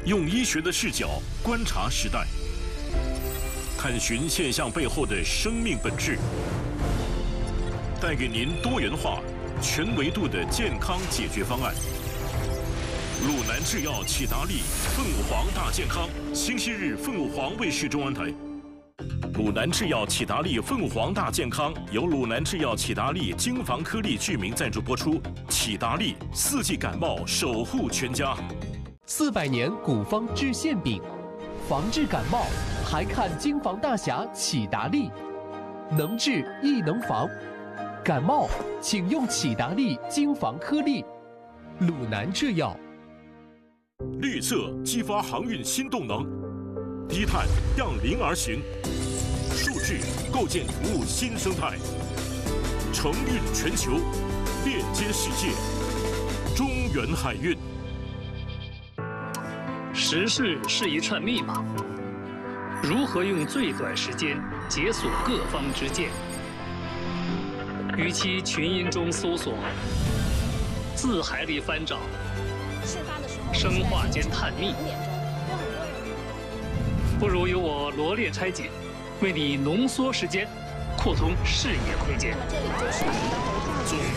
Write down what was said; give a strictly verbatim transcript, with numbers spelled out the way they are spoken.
用医学的视角观察时代，探寻现象背后的生命本质，带给您多元化、全维度的健康解决方案。鲁南制药启达利凤凰大健康，星期日凤凰卫视中文台。鲁南制药启达利凤凰大健康由鲁南制药启达利精防颗粒剧名赞助播出。启达利四季感冒守护全家。 四百年古方治馅饼，防治感冒还看金防大侠启达利，能治亦能防。感冒请用启达利金防颗粒。鲁南制药。 绿色激发航运新动能，低碳向零而行，数据构建服务新生态，承运全球，链接世界。中原海运。 时事是一串密码，如何用最短时间解锁各方之见？与其群音中搜索，字海里翻找，生化间探秘，不如由我罗列拆解，为你浓缩时间，扩通视野空间。 总